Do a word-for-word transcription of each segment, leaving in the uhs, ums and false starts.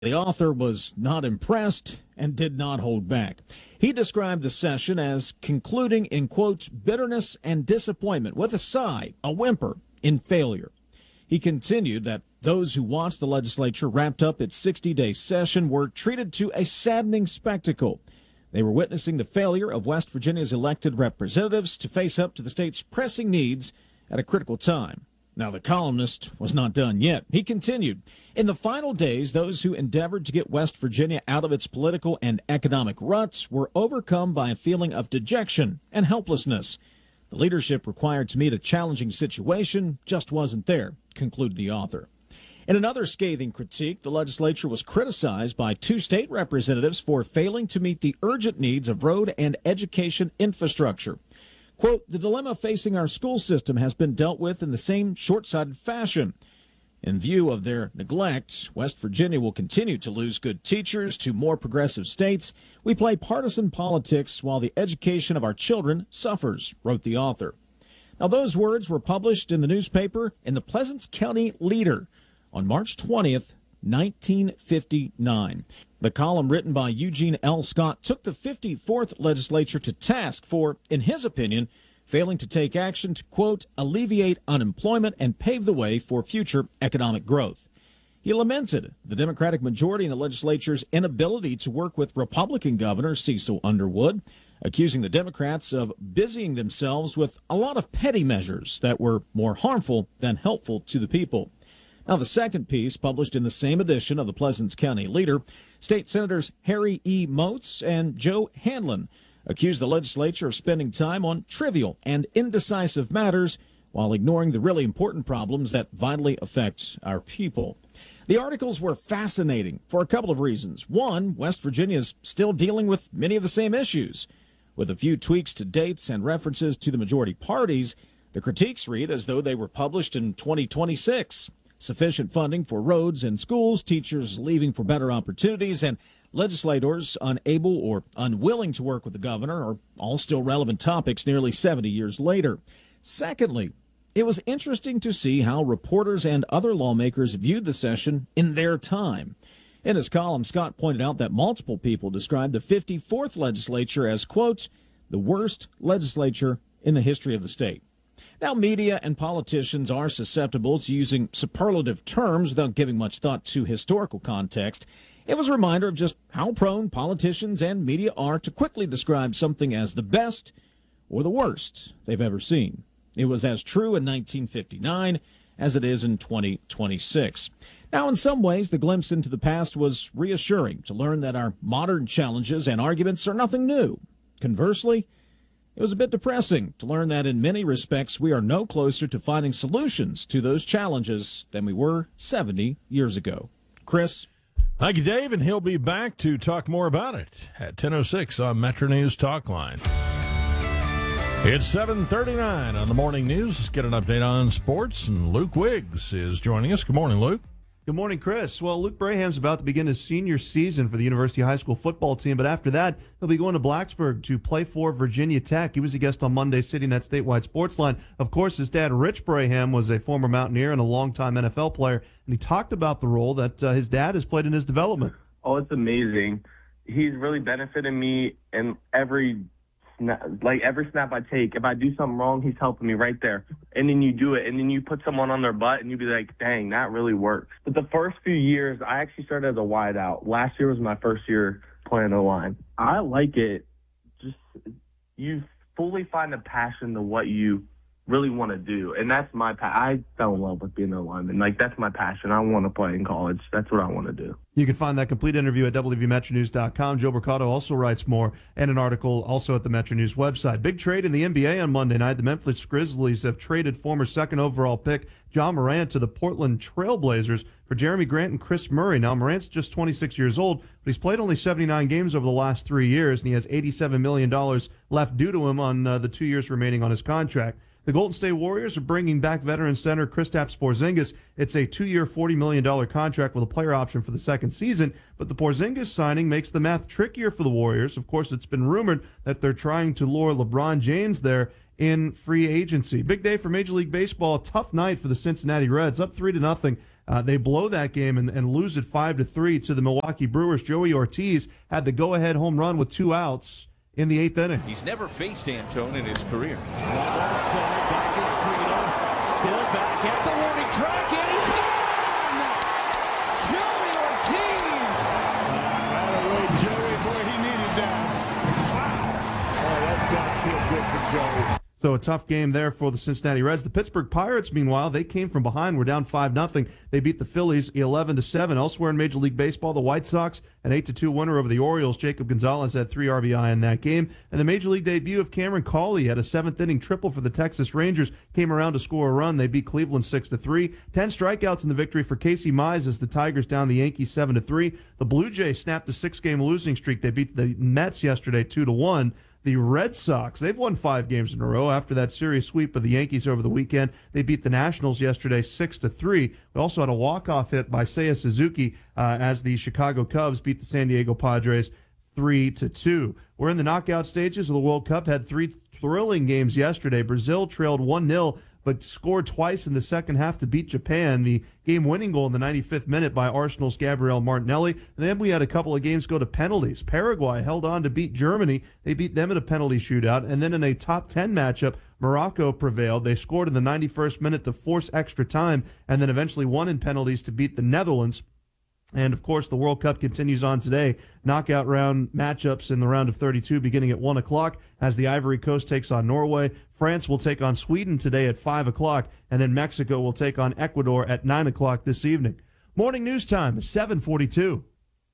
The author was not impressed and did not hold back. He described the session as concluding in, quote, bitterness and disappointment with a sigh, a whimper, in failure. He continued that those who watched the legislature wrapped up its sixty-day session were treated to a saddening spectacle. They were witnessing the failure of West Virginia's elected representatives to face up to the state's pressing needs at a critical time. Now, the columnist was not done yet. He continued, in the final days, those who endeavored to get West Virginia out of its political and economic ruts were overcome by a feeling of dejection and helplessness. The leadership required to meet a challenging situation just wasn't there, concluded the author. In another scathing critique, the legislature was criticized by two state representatives for failing to meet the urgent needs of road and education infrastructure. Quote, the dilemma facing our school system has been dealt with in the same short-sighted fashion. In view of their neglect, West Virginia will continue to lose good teachers to more progressive states. We play partisan politics while the education of our children suffers, wrote the author. Now, those words were published in the newspaper in the Pleasants County Leader on March twentieth, nineteen fifty-nine. The column written by Eugene L. Scott took the fifty-fourth legislature to task for, in his opinion, failing to take action to, quote, alleviate unemployment and pave the way for future economic growth. He lamented the Democratic majority in the legislature's inability to work with Republican Governor Cecil Underwood, accusing the Democrats of busying themselves with a lot of petty measures that were more harmful than helpful to the people. Now, the second piece, published in the same edition of the Pleasants County Leader, State Senators Harry E. Moats and Joe Hanlon accused the legislature of spending time on trivial and indecisive matters while ignoring the really important problems that vitally affect our people. The articles were fascinating for a couple of reasons. One, West Virginia is still dealing with many of the same issues. With a few tweaks to dates and references to the majority parties, the critiques read as though they were published in twenty twenty-six. Sufficient funding for roads and schools, teachers leaving for better opportunities, and legislators unable or unwilling to work with the governor are all still relevant topics nearly seventy years later. Secondly, it was interesting to see how reporters and other lawmakers viewed the session in their time. In his column, Scott pointed out that multiple people described the fifty-fourth legislature as, quote, the worst legislature in the history of the state. Now, media and politicians are susceptible to using superlative terms without giving much thought to historical context. It was a reminder of just how prone politicians and media are to quickly describe something as the best or the worst they've ever seen. It was as true in nineteen fifty-nine as it is in twenty twenty-six. Now, in some ways, the glimpse into the past was reassuring to learn that our modern challenges and arguments are nothing new. Conversely, it was a bit depressing to learn that in many respects we are no closer to finding solutions to those challenges than we were seventy years ago. Chris? Thank you, Dave, and he'll be back to talk more about it at ten oh six on Metro News Talk Line. It's seven thirty-nine on the morning news. Let's get an update on sports, and Luke Wiggs is joining us. Good morning, Luke. Good morning, Chris. Well, Luke Braham's about to begin his senior season for the University High School football team, but after that, he'll be going to Blacksburg to play for Virginia Tech. He was a guest on Monday CityNet Statewide Sportsline. Of course, his dad, Rich Braham, was a former Mountaineer and a longtime N F L player, and he talked about the role that uh, his dad has played in his development. Oh, it's amazing. He's really benefited me in every like every snap I take. If I do something wrong, he's helping me right there. And then you do it, and then you put someone on their butt, and you be like, dang, that really works. But the first few years, I actually started as a wide out. Last year was my first year playing O line. I like it. Just you fully find a passion to what you really want to do, and that's my pa- I fell in love with being a lineman. Like, that's my passion. I want to play in college. That's what I want to do. You can find that complete interview at w v metro news dot com. Joe Mercado also writes more, and an article also at the Metro News website. Big trade in the N B A on Monday night. The Memphis Grizzlies have traded former second overall pick John Morant to the Portland Trail Blazers for Jeremy Grant and Chris Murray. Now, Morant's just twenty-six years old, but he's played only seventy-nine games over the last three years, and he has eighty-seven million dollars left due to him on uh, the two years remaining on his contract. The Golden State Warriors are bringing back veteran center Kristaps Porzingis. It's a two-year, forty million dollars contract with a player option for the second season, but the Porzingis signing makes the math trickier for the Warriors. Of course, it's been rumored that they're trying to lure LeBron James there in free agency. Big day for Major League Baseball. A tough night for the Cincinnati Reds, up three to nothing Uh, they blow that game and, and lose it five to three to the Milwaukee Brewers. Joey Ortiz had the go-ahead home run with two outs in the eighth inning. He's never faced Antone in his career. Back is Freedom. Still back at the warning track, and he's gone! Joey Ortiz! Right away, Joey, boy, he needed that. Wow! Oh, that's got to feel good for Joey. So a tough game there for the Cincinnati Reds. The Pittsburgh Pirates, meanwhile, they came from behind. We're down five nothing. They beat the Phillies eleven to seven. Elsewhere in Major League Baseball, the White Sox, an eight to two winner over the Orioles. Jacob Gonzalez had three R B I in that game. And the Major League debut of Cameron Cawley had a seventh-inning triple for the Texas Rangers. Came around to score a run. They beat Cleveland six to three. Ten strikeouts in the victory for Casey Mize as the Tigers down the Yankees seven to three. The Blue Jays snapped a six-game losing streak. They beat the Mets yesterday two to one. The Red Sox, they've won five games in a row after that series sweep of the Yankees over the weekend. They beat the Nationals yesterday six to three. We also had a walk-off hit by Seiya Suzuki uh, as the Chicago Cubs beat the San Diego Padres three to two. We're in the knockout stages of the World Cup. Had three thrilling games yesterday. Brazil trailed one nil, but scored twice in the second half to beat Japan. The game-winning goal in the ninety-fifth minute by Arsenal's Gabriel Martinelli. And then we had a couple of games go to penalties. Paraguay held on to beat Germany. They beat them in a penalty shootout. And then in a top ten matchup, Morocco prevailed. They scored in the ninety-first minute to force extra time, and then eventually won in penalties to beat the Netherlands. And, of course, the World Cup continues on today. Knockout round matchups in the round of thirty-two beginning at one o'clock as the Ivory Coast takes on Norway. France will take on Sweden today at five o'clock, and then Mexico will take on Ecuador at nine o'clock this evening. Morning news time is seven forty-two.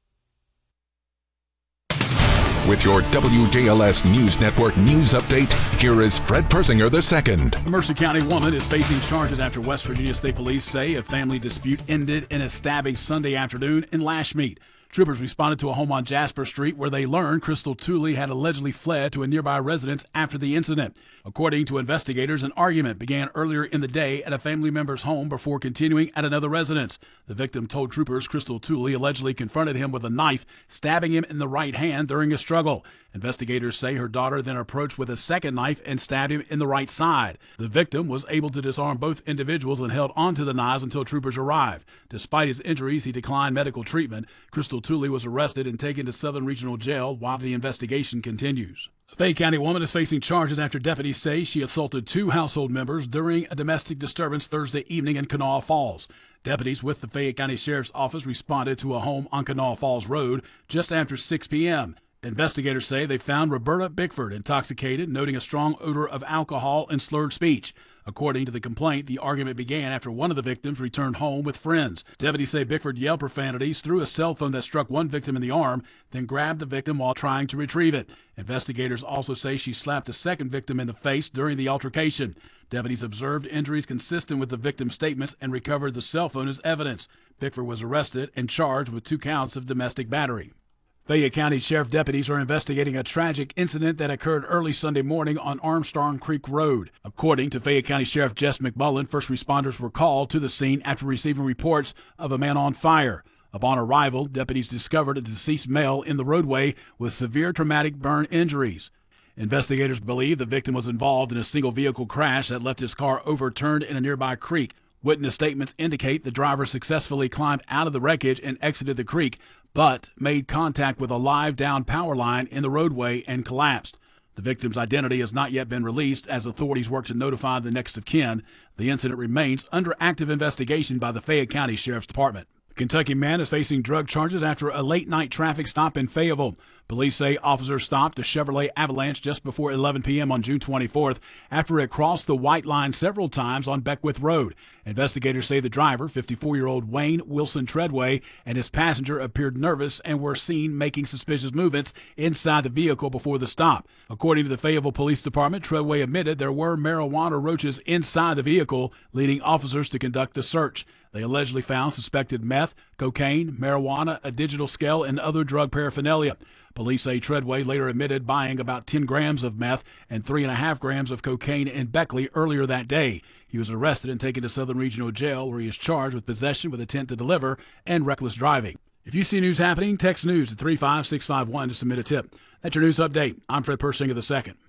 With your W J L S News Network news update, here is Fred Persinger the second. A Mercer County woman is facing charges after West Virginia State Police say a family dispute ended in a stabbing Sunday afternoon in Lashmead. Troopers responded to a home on Jasper Street where they learned Crystal Tooley had allegedly fled to a nearby residence after the incident. According to investigators, an argument began earlier in the day at a family member's home before continuing at another residence. The victim told troopers Crystal Tooley allegedly confronted him with a knife, stabbing him in the right hand during a struggle. Investigators say her daughter then approached with a second knife and stabbed him in the right side. The victim was able to disarm both individuals and held onto the knives until troopers arrived. Despite his injuries, he declined medical treatment. Crystal Tooley was arrested and taken to Southern Regional Jail while the investigation continues. A Fayette County woman is facing charges after deputies say she assaulted two household members during a domestic disturbance Thursday evening in Kanawha Falls. Deputies with the Fayette County Sheriff's Office responded to a home on Kanawha Falls Road just after six p.m. Investigators say they found Roberta Bickford intoxicated, noting a strong odor of alcohol and slurred speech. According to the complaint, the argument began after one of the victims returned home with friends. Deputies say Bickford yelled profanities, threw a cell phone that struck one victim in the arm, then grabbed the victim while trying to retrieve it. Investigators also say she slapped a second victim in the face during the altercation. Deputies observed injuries consistent with the victim's statements and recovered the cell phone as evidence. Bickford was arrested and charged with two counts of domestic battery. Fayette County Sheriff deputies are investigating a tragic incident that occurred early Sunday morning on Armstrong Creek Road. According to Fayette County Sheriff Jess McMullen, first responders were called to the scene after receiving reports of a man on fire. Upon arrival, deputies discovered a deceased male in the roadway with severe traumatic burn injuries. Investigators believe the victim was involved in a single vehicle crash that left his car overturned in a nearby creek. Witness statements indicate the driver successfully climbed out of the wreckage and exited the creek, but made contact with a live-down power line in the roadway and collapsed. The victim's identity has not yet been released as authorities work to notify the next of kin. The incident remains under active investigation by the Fayette County Sheriff's Department. A Kentucky man is facing drug charges after a late-night traffic stop in Fayetteville. Police say officers stopped a Chevrolet Avalanche just before eleven p.m. on June twenty-fourth after it crossed the white line several times on Beckwith Road. Investigators say the driver, fifty-four-year-old Wayne Wilson Treadway, and his passenger appeared nervous and were seen making suspicious movements inside the vehicle before the stop. According to the Fayetteville Police Department, Treadway admitted there were marijuana roaches inside the vehicle, leading officers to conduct the search. They allegedly found suspected meth, cocaine, marijuana, a digital scale, and other drug paraphernalia. Police say Treadway later admitted buying about ten grams of meth and three and a half grams of cocaine in Beckley earlier that day. He was arrested and taken to Southern Regional Jail, where he is charged with possession with intent to deliver and reckless driving. If you see news happening, text news at three five six five one to submit a tip. That's your news update. I'm Fred Persinger the second.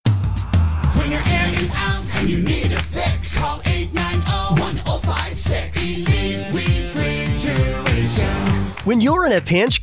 When your air is out and you need a fix, call eight nine zero, one zero five six. Believe we When you're in a pinch,